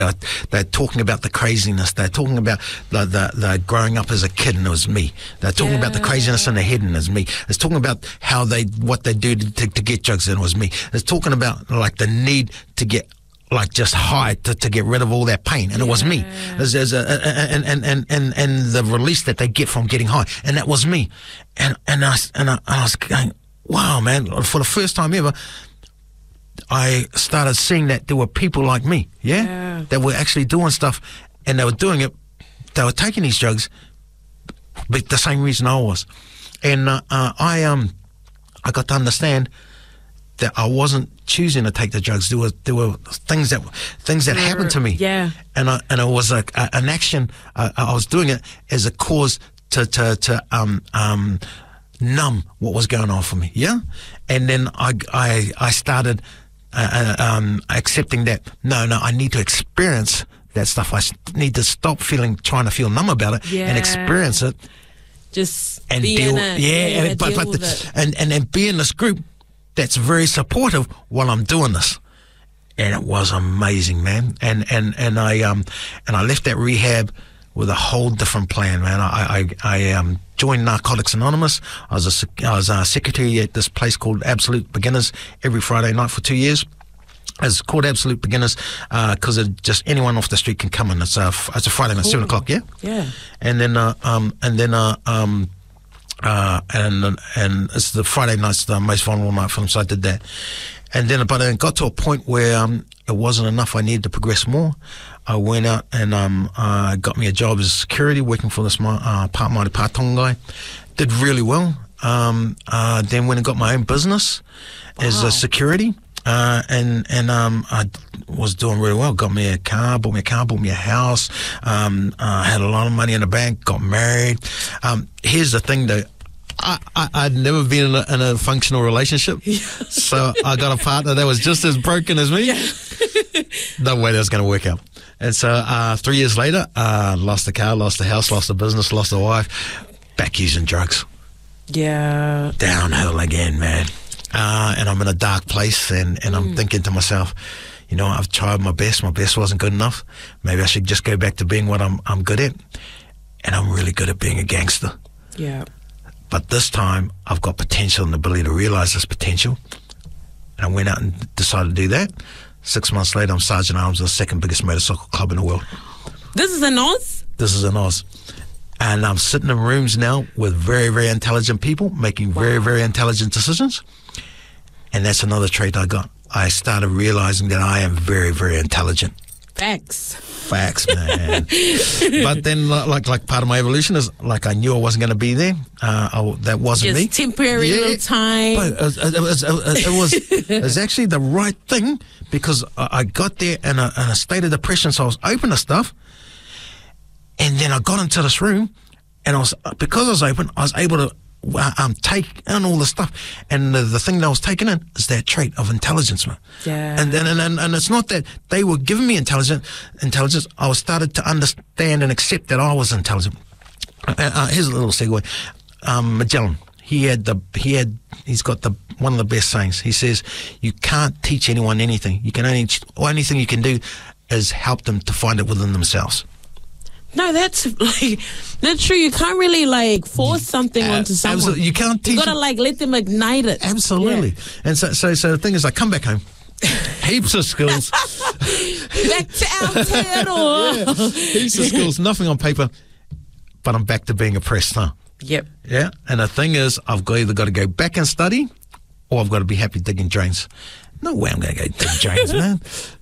They're talking about the craziness. They're talking about the growing up as a kid, and it was me. They're talking about the craziness in their head, and it was me. It's talking about what they do to get drugs, and it was me. It's talking about like the need to get like just high to get rid of all that pain, and it was me. And the release that they get from getting high, and that was me. And I was going, wow, man! For the first time ever, I started seeing that there were people like me, that were actually doing stuff, and they were doing it. They were taking these drugs, but the same reason I was, and I got to understand that I wasn't choosing to take the drugs. There were things that happened to me, and it was like an action. I was doing it as a cause to numb what was going on for me, and then I started accepting that no, I need to experience that stuff. I need to stop trying to feel numb about it and experience it, just and be deal. in it, and then be in this group that's very supportive while I'm doing this. And it was amazing, man. And I left that rehab with a whole different plan, man. I joined Narcotics Anonymous. I was a secretary at this place called Absolute Beginners every Friday night for 2 years. It's called Absolute Beginners because just anyone off the street can come in. It's a Friday night, 7 o'clock, yeah. And it's the Friday night's the most vulnerable night for them, so I did that. But it got to a point where it wasn't enough. I needed to progress more. I went out and got me a job as security, working for this part Māori Pātonga guy. Did really well. Then went and got my own business as a security. I was doing really well. Got me a car, bought me a house. Had a lot of money in the bank. Got married. Here's the thing, though. I'd never been in a functional relationship, so I got a partner that was just as broken as me. No way that was going to work out. And so 3 years later, lost the car, lost the house, lost the business, lost the wife, back using drugs. Yeah. Downhill again, man. And I'm in a dark place, and I'm thinking to myself, you know, I've tried my best. My best wasn't good enough. Maybe I should just go back to being what I'm good at. And I'm really good at being a gangster. Yeah. But this time, I've got potential and the ability to realise this potential. And I went out and decided to do that. 6 months later, I'm Sergeant Arms of the second biggest motorcycle club in the world. This is in Oz? This is in Oz. And I'm sitting in rooms now with very, very intelligent people, making very, very intelligent decisions. And that's another trait I got. I started realising that I am very, very intelligent. Facts, man. But then, like part of my evolution is, like, I knew I wasn't going to be there. That wasn't me. Just temporary little time. But it was actually the right thing, because I got there in a state of depression, so I was open to stuff. And then I got into this room, and because I was open, I was able to take in all the stuff, and the thing that I was taking in is that trait of intelligence, man. Yeah. And it's not that they were giving me intelligence. I was started to understand and accept that I was intelligent. Here's a little segue. Magellan, he's got one of the best sayings. He says, "You can't teach anyone anything. You can only thing you can do is help them to find it within themselves." No, that's true. You can't really force something onto someone. Absolutely. You can't teach. You gotta let them ignite it. Absolutely. Yeah. And so the thing is, I come back home, heaps of skills. Back to Aotearoa. Heaps of skills, nothing on paper, but I'm back to being oppressed, huh? Yep. Yeah. And the thing is, I've either got to go back and study, or I've got to be happy digging drains. No way I'm going to go dig drains, man.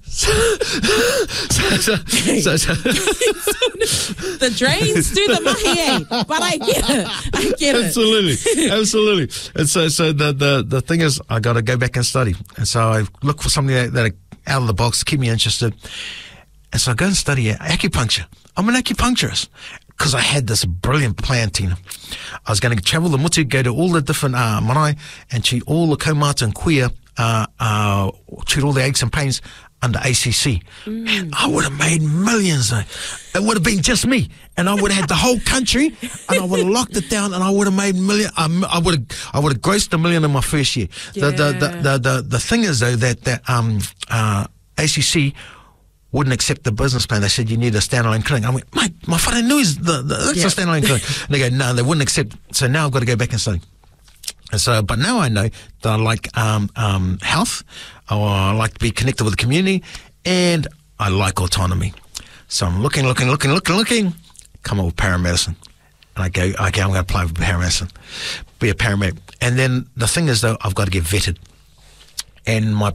The drains do the mahi, but I get it. Absolutely. And so the thing is, I got to go back and study. And so I look for something that out of the box, keep me interested. And so I go and study acupuncture. I'm an acupuncturist, because I had this brilliant plan, Tina. I was going to travel the mutu, go to all the different marae, and treat all the kaumata and queer, treat all the aches and pains under ACC. And I would have made millions. It would have been just me, and I would have had the whole country, and I would have locked it down, and I would have made million. I would have grossed $1 million in my first year. Yeah. The thing is, though, that ACC wouldn't accept the business plan. They said, you need a standalone clinic. I went, mate, my whare nui is that's a standalone clinic. And they go, no, they wouldn't accept. So now I've got to go back and study. And so, but now I know that I like health, or I like to be connected with the community, and I like autonomy. So I'm looking, come up with paramedicine. And I go, okay, I'm going to apply for paramedicine, be a paramedic. And then the thing is, though, I've got to get vetted. And my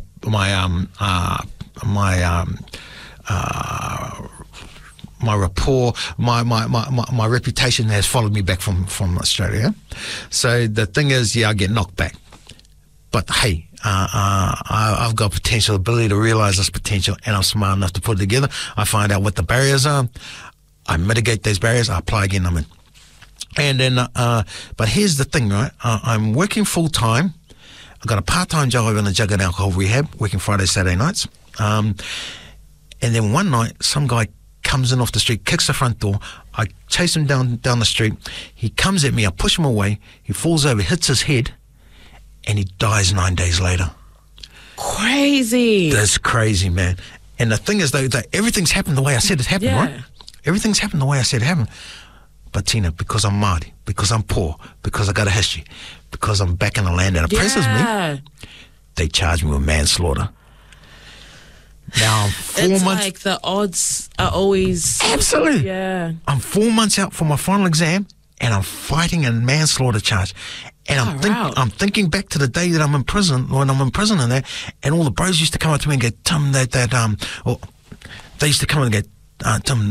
rapport, my reputation has followed me back from Australia. So the thing is, I get knocked back. But hey, I've got potential, ability to realize this potential, and I'm smart enough to put it together. I find out what the barriers are. I mitigate those barriers. I apply again. I'm in. And then, but here's the thing, right? I'm working full time. I've got a part-time job in a drug and alcohol rehab, working Friday, Saturday nights. And then one night, some guy comes in off the street, kicks the front door. I chase him down the street. He comes at me. I push him away. He falls over, hits his head, and he dies 9 days later. Crazy. That's crazy, man. And the thing is, though, that everything's happened the way I said it happened, right? Everything's happened the way I said it happened. But Tina, because I'm Māori, because I'm poor, because I got a history, because I'm back in the land that oppresses me, they charge me with manslaughter. Now I'm 4 months. It's like the odds are always... Absolutely. Yeah. I'm 4 months out from my final exam, and I'm fighting a manslaughter charge. And I'm thinking back to the day that I'm in prison, when I'm in prison and that, and all the bros used to come up to me and go, Tim, they used to come and go, Tim,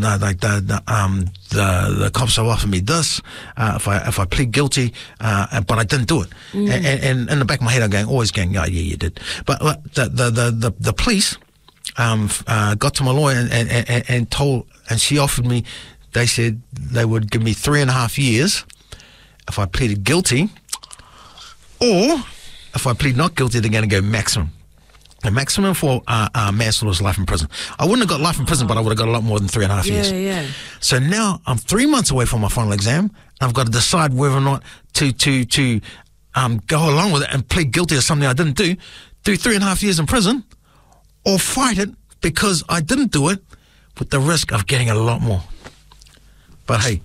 the cops have offered me this if I plead guilty, but I didn't do it. And in the back of my head, I'm always going, oh yeah, you did. But the police got to my lawyer and she offered me. They said they would give me 3.5 years if I pleaded guilty, or if I plead not guilty, they're going to go maximum. The maximum for manslaughter is life in prison. I wouldn't have got life in prison, but I would have got a lot more than 3.5 years. Yeah. So now I'm 3 months away from my final exam. I've got to decide whether or not to go along with it and plead guilty to something I didn't do 3.5 years in prison, or fight it because I didn't do it, with the risk of getting a lot more. But hey,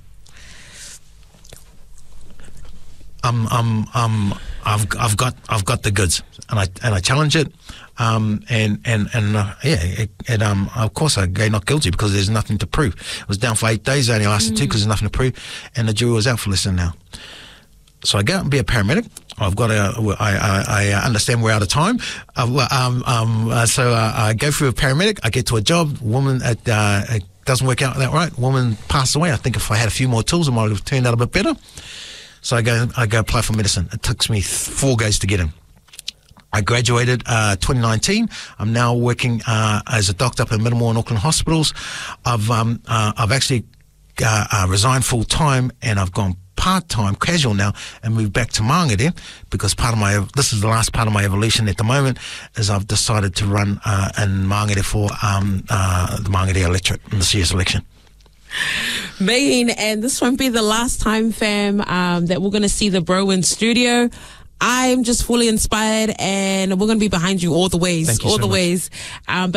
I've got the goods, and I challenge it. Of course I go not guilty because there's nothing to prove. It was down for 8 days, it only lasted 2 because there's nothing to prove, and the jury was out for less than now. So I go out and be a paramedic. I understand we're out of time. So I go through a paramedic. I get to a job. Woman, it doesn't work out that right. Woman passed away. I think if I had a few more tools, it might have turned out a bit better. So I go apply for medicine. It took me 4 goes to get in. I graduated 2019. I'm now working as a doctor up in Middlemore and Auckland hospitals. I've actually resigned full time, and I've gone part-time, casual now, and moved back to Māngere because this is the last part of my evolution at the moment, is I've decided to run in Māngere for the Māngere electorate in this year's election. Megan, and this won't be the last time, fam, that we're going to see the bro in studio. I'm just fully inspired, and we're going to be behind you all the ways. Thank you so much. But